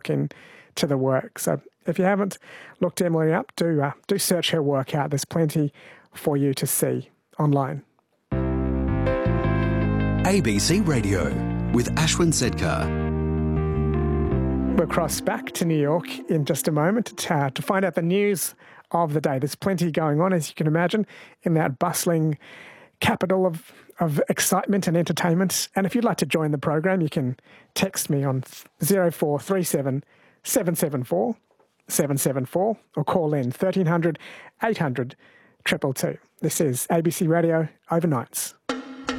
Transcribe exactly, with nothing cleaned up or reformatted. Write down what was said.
look into the work. So if you haven't looked Emily up, do, uh, do search her work out. There's plenty for you to see online. A B C Radio with Ashwin Sedkar. We'll cross back to New York in just a moment to, uh, to find out the news of the day. There's plenty going on, as you can imagine, in that bustling capital of, of excitement and entertainment. And if you'd like to join the program, you can text me on zero four three seven, seven seven four, seven seven four or call in thirteen hundred, eight hundred, two two two. This is A B C Radio Overnights.